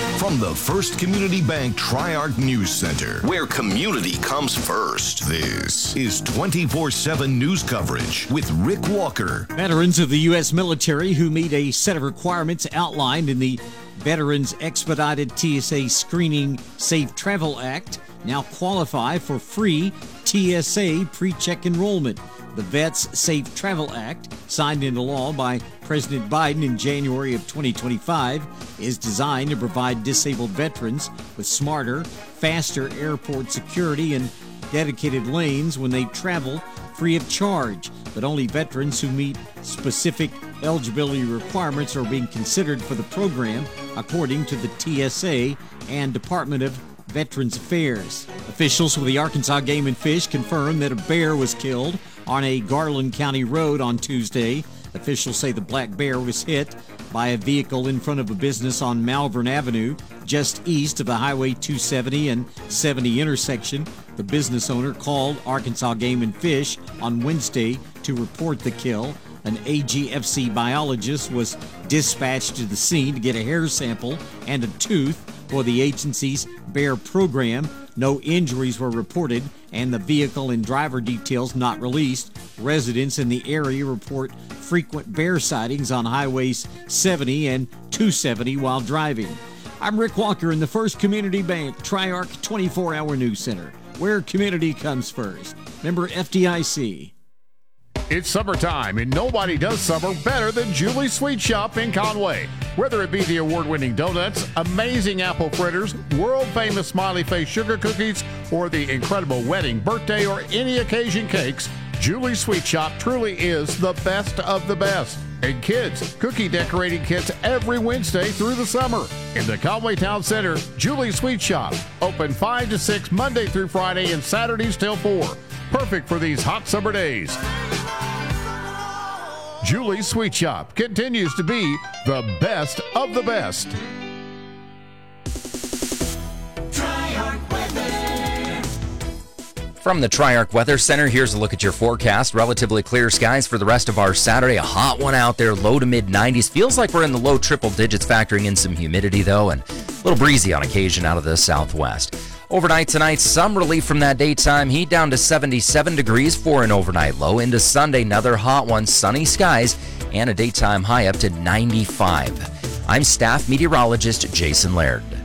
From the First Community Bank Tri-Arc News Center, where community comes first. This is 24/7 news coverage with Rick Walker. Veterans of the U.S. military who meet a set of requirements outlined in the Veterans Expedited TSA Screening Safe Travel Act now qualify for free TSA pre-check enrollment. The Vets Safe Travel Act, signed into law by President Biden in January of 2025, is designed to provide disabled veterans with smarter, faster airport security and dedicated lanes when they travel free of charge. But only veterans who meet specific eligibility requirements are being considered for the program, according to the TSA and Department of Veterans Affairs. Officials with the Arkansas Game and Fish confirmed that a bear was killed on a Garland County road on Tuesday. Officials say the black bear was hit by a vehicle in front of a business on Malvern Avenue, just east of the Highway 270 and 70 intersection. The business owner called Arkansas Game and Fish on Wednesday to report the kill. An AGFC biologist was dispatched to the scene to get a hair sample and a tooth for the agency's bear program. No injuries were reported, and the vehicle and driver details not released. Residents in the area report frequent bear sightings on Highways 70 and 270 while driving. I'm Rick Walker in the First Community Bank Tri-Arc 24-hour news center, where community comes first. Member FDIC. It's summertime, and nobody does summer better than Julie's Sweet Shop in Conway. Whether it be the award-winning donuts, amazing apple fritters, world-famous smiley face sugar cookies, or the incredible wedding, birthday, or any occasion cakes, Julie's Sweet Shop truly is the best of the best. And kids, cookie decorating kits every Wednesday through the summer. In the Conway Town Center, Julie's Sweet Shop, open 5 to 6 Monday through Friday and Saturdays till 4. Perfect for these hot summer days. Julie's Sweet Shop continues to be the best of the best. From the Tri-Arc Weather Center, here's a look at your forecast. Relatively clear skies for the rest of our Saturday. A hot one out there, low to mid-90s. Feels like we're in the low triple digits, factoring in some humidity, though, and a little breezy on occasion out of the southwest. Overnight tonight, some relief from that daytime heat, down to 77 degrees for an overnight low. Into Sunday, another hot one, sunny skies, and a daytime high up to 95. I'm staff meteorologist Jason Laird.